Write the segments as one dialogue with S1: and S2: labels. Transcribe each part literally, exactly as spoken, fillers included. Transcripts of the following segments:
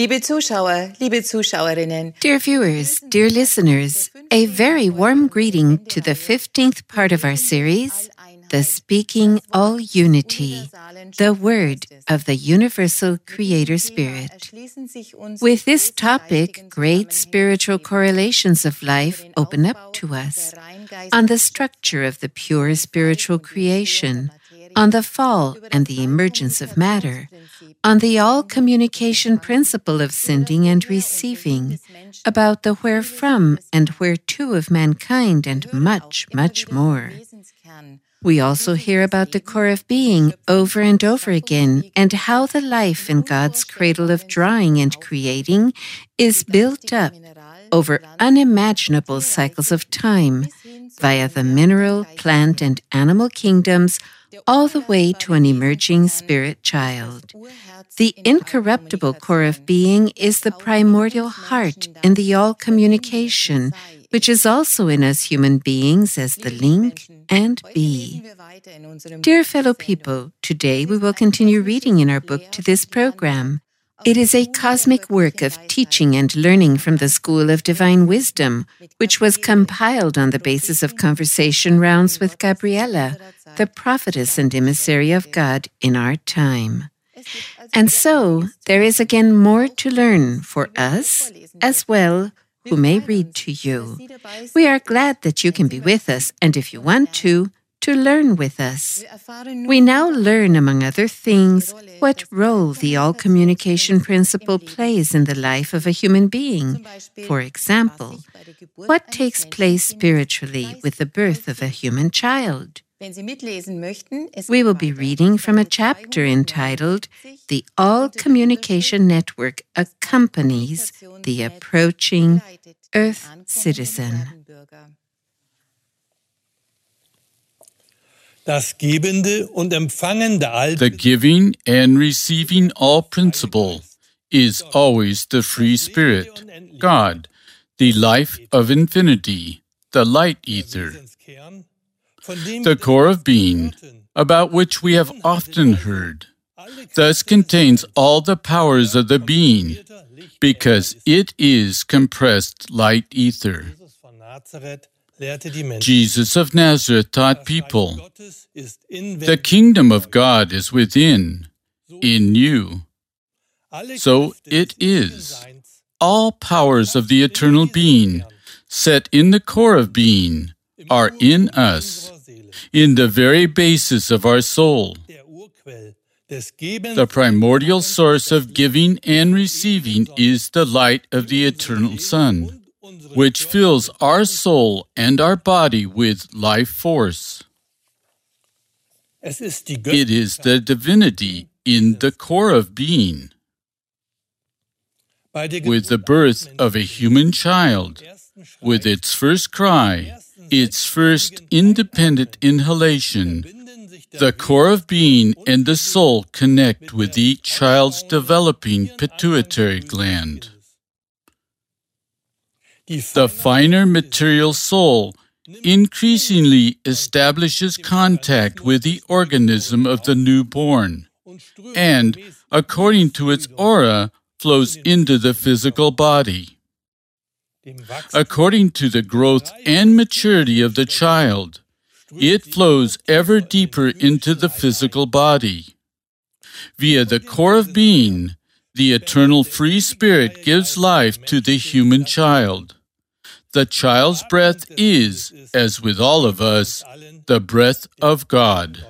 S1: Liebe Zuschauer, liebe Zuschauerinnen.
S2: Dear viewers, dear listeners, a very warm greeting to the fifteenth part of our series, The Speaking All Unity, the Word of the Universal Creator Spirit. With this topic, great spiritual correlations of life open up to us on the structure of the pure spiritual creation, on the fall and the emergence of matter, on the all-communication principle of sending and receiving, about the where-from and where-to of mankind, and much, much more. We also hear about the core of being over and over again, and how the life in God's cradle of drawing and creating is built up over unimaginable cycles of time, via the mineral, plant, and animal kingdoms, all the way to an emerging spirit child. The incorruptible core of being is the primordial heart in the all-communication, which is also in us human beings as the link and be. Dear fellow people, today we will continue reading in our book to this program. It is a cosmic work of teaching and learning from the School of Divine Wisdom, which was compiled on the basis of conversation rounds with Gabriella, the prophetess and emissary of God in our time. And so, there is again more to learn for us, as well, who may read to you. We are glad that you can be with us, and if you want to, to learn with us. We now learn, among other things, what role the all-communication principle plays in the life of a human being. For example, what takes place spiritually with the birth of a human child? We will be reading from a chapter entitled, The All-Communication Network Accompanies the Approaching Earth Citizen.
S3: The giving and receiving all principle is always the free spirit, God, the life of infinity, the light ether. The core of being, about which we have often heard, thus contains all the powers of the being, because it is compressed light ether. Jesus of Nazareth taught people, the kingdom of God is within, in you. So it is. All powers of the eternal being, set in the core of being, are in us, in the very basis of our soul. The primordial source of giving and receiving is the light of the eternal Sun, which fills our soul and our body with life force. It is the divinity in the core of being. With the birth of a human child, with its first cry, its first independent inhalation, the core of being and the soul connect with each child's developing pituitary gland. The finer material soul increasingly establishes contact with the organism of the newborn, and, according to its aura, flows into the physical body. According to the growth and maturity of the child, it flows ever deeper into the physical body. Via the core of being, the eternal free spirit gives life to the human child. The child's breath is, as with all of us, the breath of God.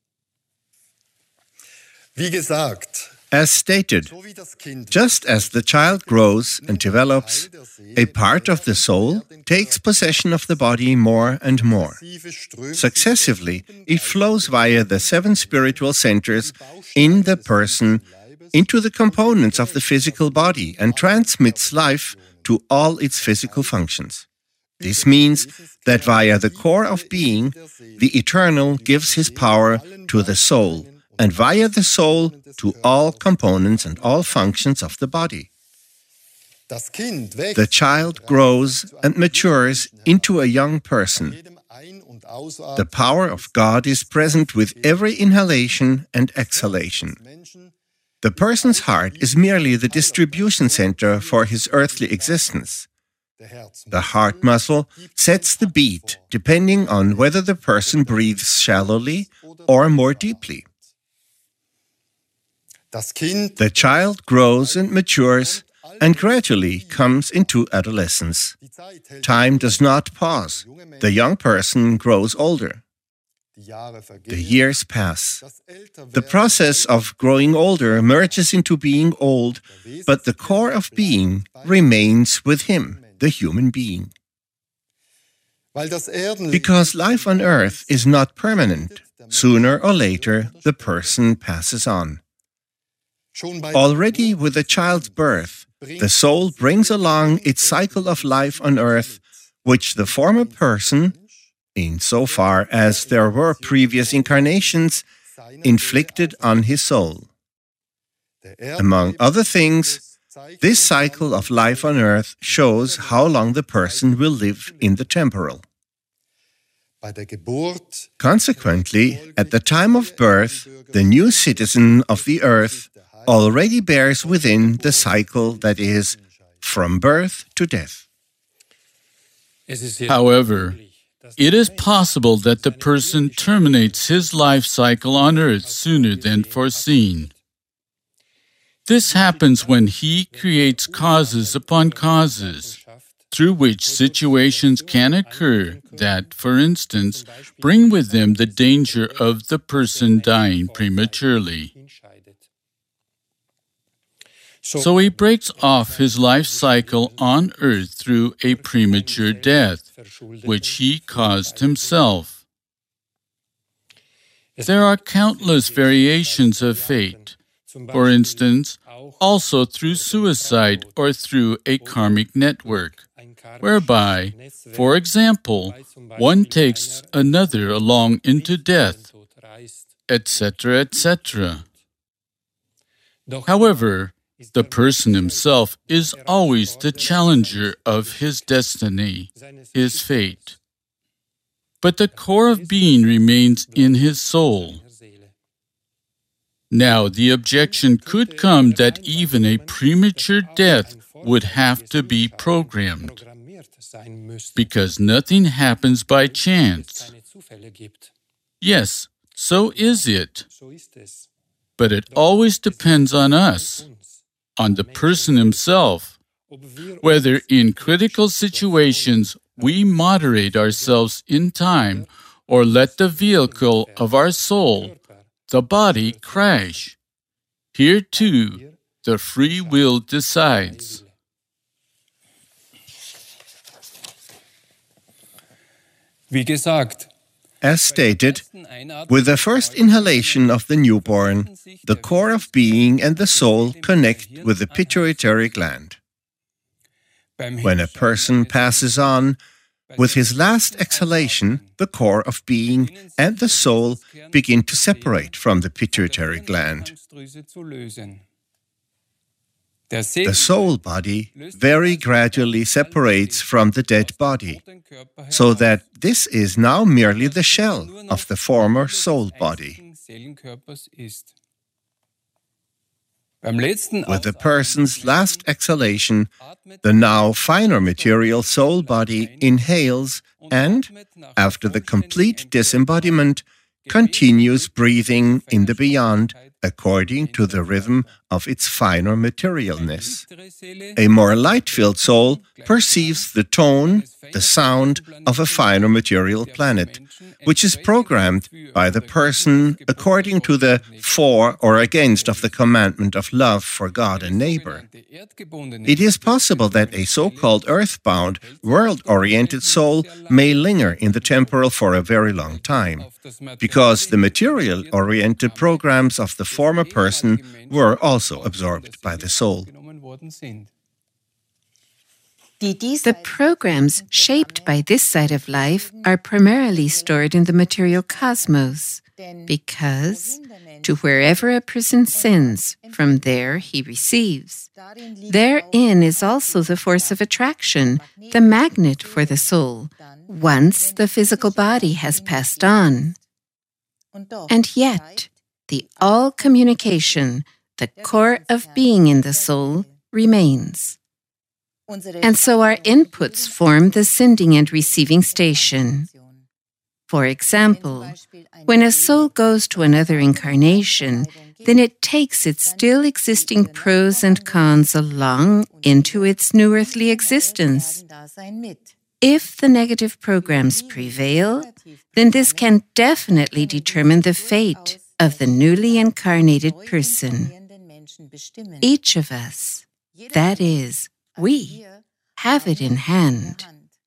S4: As stated, just as the child grows and develops, a part of the soul takes possession of the body more and more. Successively, it flows via the seven spiritual centers in the person into the components of the physical body and transmits life to all its physical functions. This means that via the core of being, the Eternal gives His power to the soul, and via the soul to all components and all functions of the body. The child grows and matures into a young person. The power of God is present with every inhalation and exhalation. The person's heart is merely the distribution center for his earthly existence. The heart muscle sets the beat depending on whether the person breathes shallowly or more deeply. The child grows and matures and gradually comes into adolescence. Time does not pause. The young person grows older. The years pass. The process of growing older merges into being old, but the core of being remains with him, the human being. Because life on earth is not permanent, sooner or later the person passes on. Already with a child's birth, the soul brings along its cycle of life on earth, which the former person, insofar as there were previous incarnations, inflicted on his soul. Among other things, this cycle of life on earth shows how long the person will live in the temporal. Consequently, at the time of birth, the new citizen of the earth already bears within the cycle that is from birth to death.
S3: However, it is possible that the person terminates his life cycle on earth sooner than foreseen. This happens when he creates causes upon causes, through which situations can occur that, for instance, bring with them the danger of the person dying prematurely. So he breaks off his life cycle on earth through a premature death, which he caused himself. There are countless variations of fate, for instance, also through suicide or through a karmic network, whereby, for example, one takes another along into death, et cetera, et cetera. However, the person himself is always the challenger of his destiny, his fate. But the core of being remains in his soul. Now, the objection could come that even a premature death would have to be programmed, because nothing happens by chance. Yes, so is it. But it always depends on us, on the person himself, whether in critical situations we moderate ourselves in time or let the vehicle of our soul, the body, crash. Here too, the free will decides.
S5: Wie gesagt,
S4: As stated, with the first inhalation of the newborn, the core of being and the soul connect with the pituitary gland. When a person passes on, with his last exhalation, the core of being and the soul begin to separate from the pituitary gland. The soul body very gradually separates from the dead body, so that this is now merely the shell of the former soul body. With the person's last exhalation, the now finer material soul body inhales and, after the complete disembodiment, continues breathing in the beyond according to the rhythm of its finer materialness. A more light-filled soul perceives the tone, the sound of a finer material planet, which is programmed by the person according to the for or against of the commandment of love for God and neighbor. It is possible that a so-called earthbound, world-oriented soul may linger in the temporal for a very long time, because the material-oriented programs of the former person were also absorbed by the soul.
S2: The programs shaped by this side of life are primarily stored in the material cosmos, because to wherever a person sends, from there he receives. Therein is also the force of attraction, the magnet for the soul, once the physical body has passed on. And yet, the all-communication, the core of being in the soul remains. And so our inputs form the sending and receiving station. For example, when a soul goes to another incarnation, then it takes its still existing pros and cons along into its new earthly existence. If the negative programs prevail, then this can definitely determine the fate of the newly incarnated person. Each of us, that is, we, have it in hand.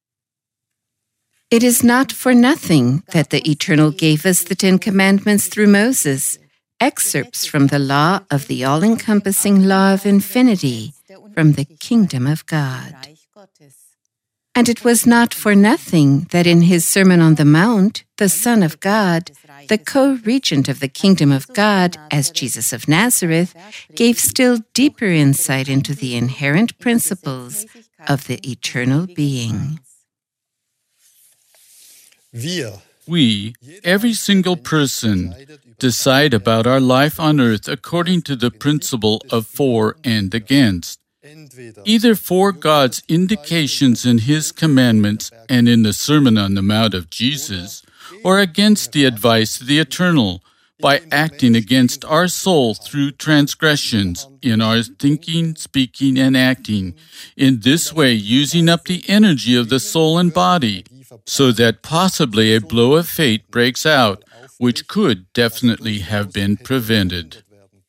S2: It is not for nothing that the Eternal gave us the Ten Commandments through Moses, excerpts from the law of the all-encompassing law of infinity from the kingdom of God. And it was not for nothing that in his Sermon on the Mount, the Son of God, the co-regent of the kingdom of God, as Jesus of Nazareth, gave still deeper insight into the inherent principles of the eternal being.
S3: We, every single person, decide about our life on earth according to the principle of for and against. Either for God's indications in His commandments and in the Sermon on the Mount of Jesus, or against the advice of the Eternal, by acting against our soul through transgressions in our thinking, speaking, and acting, in this way using up the energy of the soul and body, so that possibly a blow of fate breaks out, which could definitely have been prevented.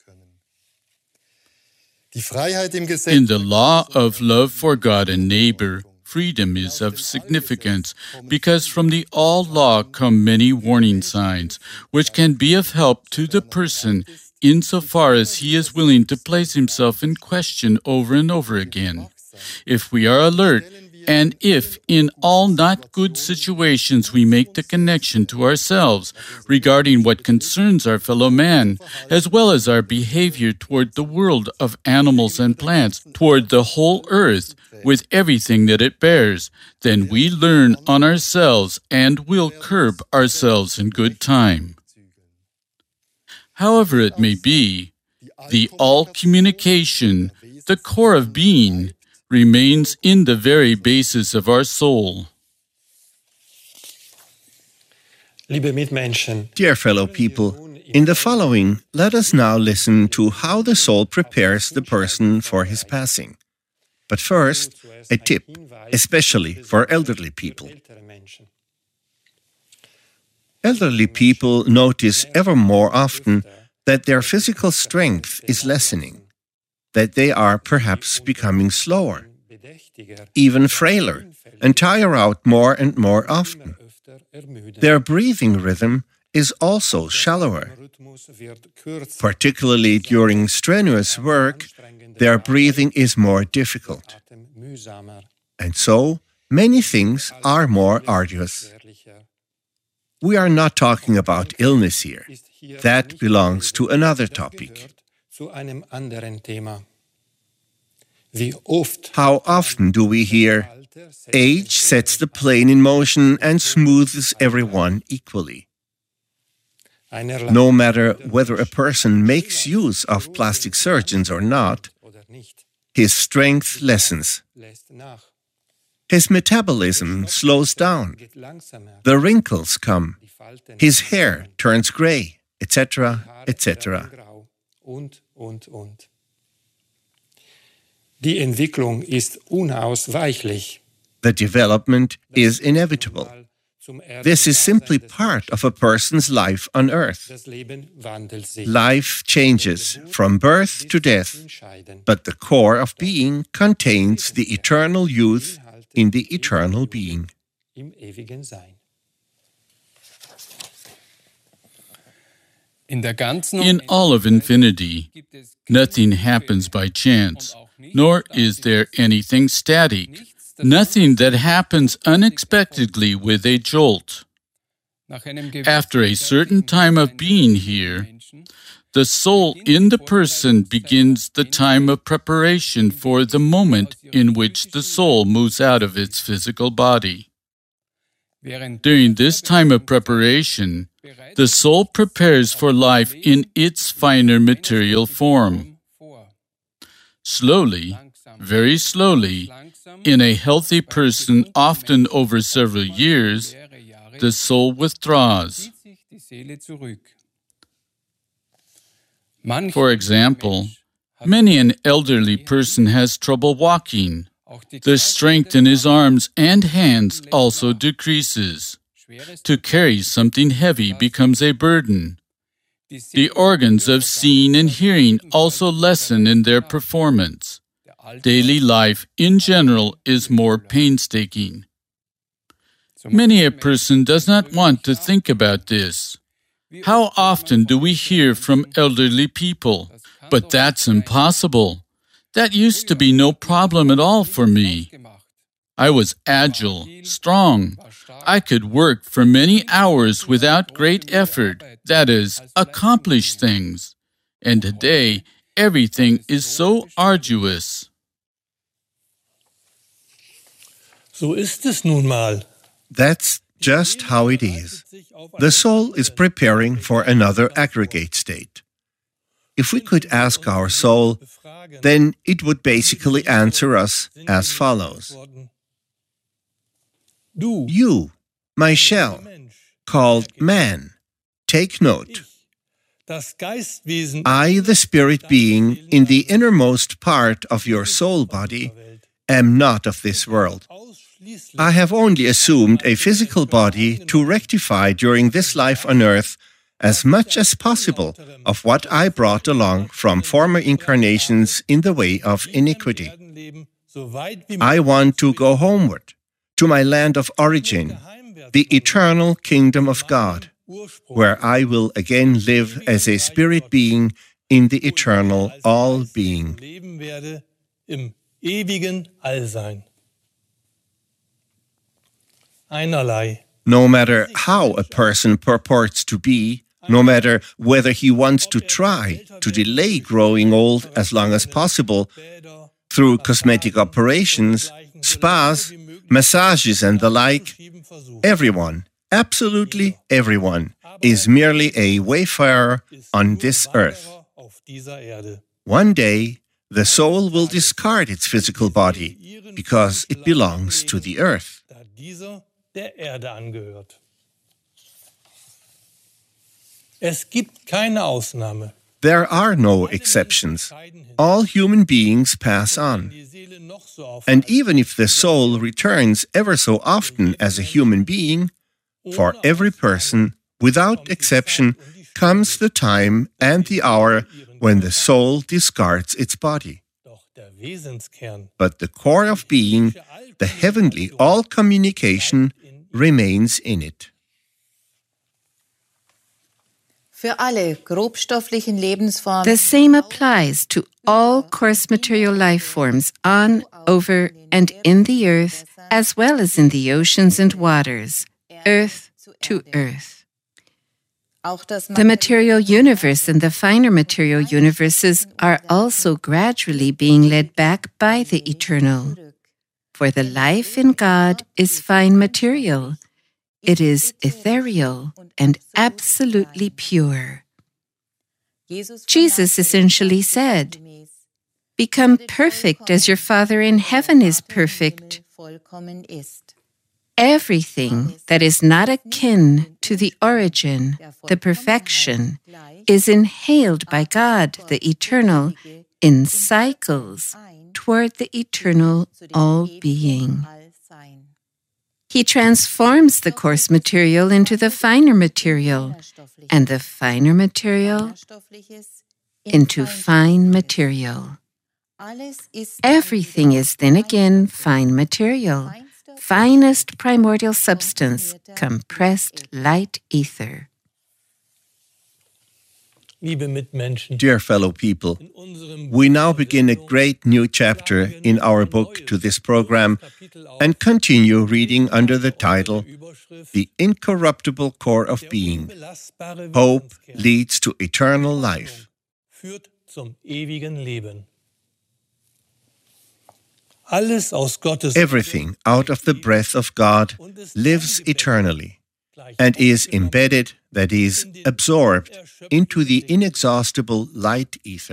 S3: In the law of love for God and neighbor, freedom is of significance, because from the all law come many warning signs, which can be of help to the person insofar as he is willing to place himself in question over and over again. If we are alert, and if in all not good situations we make the connection to ourselves regarding what concerns our fellow man, as well as our behavior toward the world of animals and plants, toward the whole earth, with everything that it bears, then we learn on ourselves and will curb ourselves in good time. However it may be, the all-communication, the core of being, remains in the very basis of our soul.
S4: Dear fellow people, in the following, let us now listen to how the soul prepares the person for his passing. But first, a tip, especially for elderly people. Elderly people notice ever more often that their physical strength is lessening, that they are perhaps becoming slower, even frailer, and tire out more and more often. Their breathing rhythm is also shallower. Particularly during strenuous work, their breathing is more difficult. And so, many things are more arduous. We are not talking about illness here. That belongs to another topic. How often do we hear, age sets the plane in motion and smooths everyone equally? No matter whether a person makes use of plastic surgeons or not, his strength lessens. His metabolism slows down. The wrinkles come. His hair turns gray, et cetera, et cetera.
S5: Die Entwicklung ist unausweichlich.
S4: The development is inevitable. This is simply part of a person's life on earth. Life changes from birth to death, but the core of being contains the eternal youth in the eternal being.
S3: In all of infinity, nothing happens by chance, nor is there anything static, nothing that happens unexpectedly with a jolt. After a certain time of being here, the soul in the person begins the time of preparation for the moment in which the soul moves out of its physical body. During this time of preparation, the soul prepares for life in its finer material form. Slowly, very slowly, in a healthy person, often over several years, the soul withdraws. For example, many an elderly person has trouble walking. The strength in his arms and hands also decreases. To carry something heavy becomes a burden. The organs of seeing and hearing also lessen in their performance. Daily life in general is more painstaking. Many a person does not want to think about this. How often do we hear from elderly people, "But that's impossible. That used to be no problem at all for me. I was agile, strong. I could work for many hours without great effort, that is, accomplish things. And today, everything is so arduous."
S6: So ist es nun mal.
S4: That's just how it is. The soul is preparing for another aggregate state. If we could ask our soul, then it would basically answer us as follows. You, my shell, called man, take note. I, the spirit being in the innermost part of your soul body, am not of this world. I have only assumed a physical body to rectify during this life on earth as much as possible of what I brought along from former incarnations in the way of iniquity. I want to go homeward, to my land of origin, the eternal kingdom of God, where I will again live as a spirit being in the eternal all-being. No matter how a person purports to be, no matter whether he wants to try to delay growing old as long as possible through cosmetic operations, spas, massages and the like, everyone, absolutely everyone, is merely a wayfarer on this earth. One day, the soul will discard its physical body because it belongs to the earth.
S6: Der Erde angehört. Es gibt keine Ausnahme.
S4: There are no exceptions. All human beings pass on. And even if the soul returns ever so often as a human being, for every person, without exception, comes the time and the hour when the soul discards its body. But the core of being, the heavenly all-communication, remains in it.
S2: The same applies to all coarse material life forms on, over, and in the earth, as well as in the oceans and waters, earth to earth. The material universe and the finer material universes are also gradually being led back by the eternal. For the life in God is fine material. It is ethereal and absolutely pure. Jesus essentially said, "Become perfect as your Father in heaven is perfect." Everything that is not akin to the origin, the perfection, is inhaled by God, the eternal, in cycles toward the eternal all-being. He transforms the coarse material into the finer material, and the finer material into fine material. Everything is then again fine material, finest primordial substance, compressed light ether.
S4: Dear fellow people, we now begin a great new chapter in our book to this program and continue reading under the title, The Incorruptible Core of Being. Hope leads to eternal life. Everything out of the breath of God lives eternally and is embedded, that is, absorbed into the inexhaustible light ether.